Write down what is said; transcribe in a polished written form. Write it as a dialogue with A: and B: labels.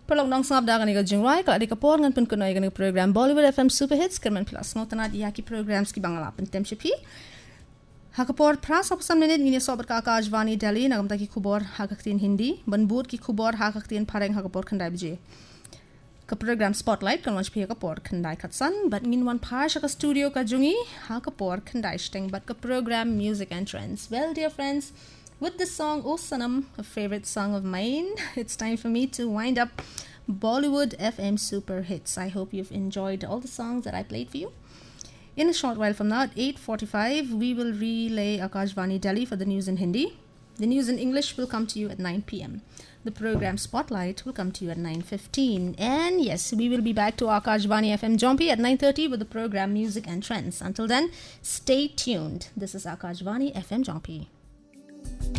A: Prolong dong sangap dagan iga jingrai kala di kapor ngan pun kuno iga program Bollywood FM Super Hits kerman plus ngotana di yaki programs ki bangalapan temchipi. Hakapor pras apusan minit ngini sobat ka Akashvani Delhi nagam taki kubor hakaktin Hindi banbud ki kubor hakaktin pareng hakapor khandai bije. Ka program Spotlight kan wanch pi hakapor khandai katsan but ngin wan par ka studio ka jungi hakapor khandai steng but ka program Music and Trends. Well dear friends, with this song, O Sanam, a favorite song of mine, it's time for me to wind up Bollywood FM Super Hits. I hope you've enjoyed all the songs that I played for you. In a short while from now, at 8:45, we will relay Akashvani Delhi for the news in Hindi. The news in English will come to you at 9 p.m. The program Spotlight will come to you at 9:15. And yes, we will be back to Akashvani FM Jompi at 9:30 with the program Music and Trends. Until then, stay tuned. This is Akashvani FM Jompi.